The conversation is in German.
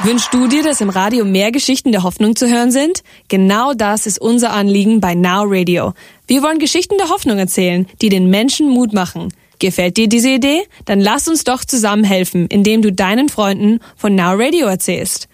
Wünschst du dir, dass im Radio mehr Geschichten der Hoffnung zu hören sind? Genau das ist unser Anliegen bei Now Radio. Wir wollen Geschichten der Hoffnung erzählen, die den Menschen Mut machen. Gefällt dir diese Idee? Dann lass uns doch zusammen helfen, indem du deinen Freunden von Now Radio erzählst.